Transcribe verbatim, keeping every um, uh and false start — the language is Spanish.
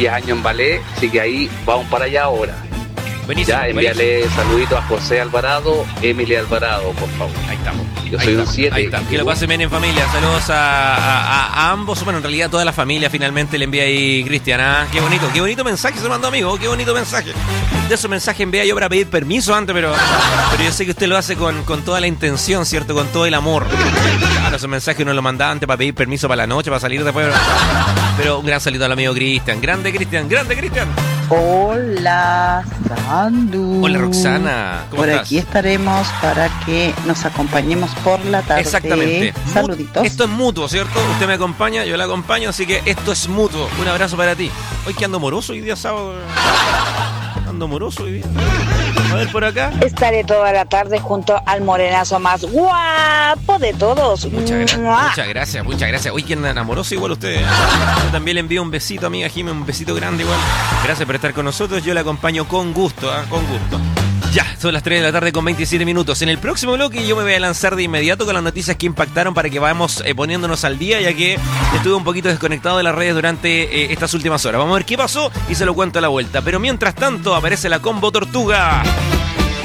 diez años en ballet, así que ahí vamos para allá ahora. Buenísimo, Ya, envíale buenísimo. saluditos a José Alvarado, Emily Alvarado, por favor. Ahí estamos. Yo Ahí soy un estamos, siete. ahí estamos. Que lo pasen bien en familia. Saludos a, a, a- a ambos. Bueno, en realidad toda la familia finalmente le envía ahí Cristian. ¿Ah? Qué bonito, qué bonito mensaje se mandó, amigo. Qué bonito mensaje. De esos mensajes envía yo para pedir permiso antes, pero, pero yo sé que usted lo hace con, con toda la intención, ¿cierto? Con todo el amor. Claro, esos mensajes uno lo manda antes para pedir permiso para la noche, para salir después. Pero, pero un gran saludo al amigo Cristian. Grande Cristian, grande Cristian. Hola, Sandu. Hola Roxana. ¿Cómo Por estás? aquí estaremos para que nos acompañemos por la tarde. Exactamente. Mu- Saluditos. Esto es mutuo, ¿cierto? Usted me acompaña, yo la acompaño, así que esto es mutuo. Un abrazo para ti. Hoy que ando moroso hoy día sábado. Ando moroso hoy día. A ver por acá. Estaré toda la tarde junto al morenazo más guapo de todos. Muchas, gra- ¡Mua! muchas gracias, muchas gracias. Hoy que anda amoroso igual usted. ¿eh? Yo también le envío un besito, amiga Jimmy, un besito grande igual. Gracias por estar con nosotros. Yo la acompaño con gusto, ¿ah? Con gusto. Ya, son las tres de la tarde con veintisiete minutos. En el próximo bloque yo me voy a lanzar de inmediato con las noticias que impactaron para que vayamos eh, poniéndonos al día, ya que estuve un poquito desconectado de las redes durante eh, estas últimas horas. Vamos a ver qué pasó y se lo cuento a la vuelta. Pero mientras tanto aparece la Combo Tortuga.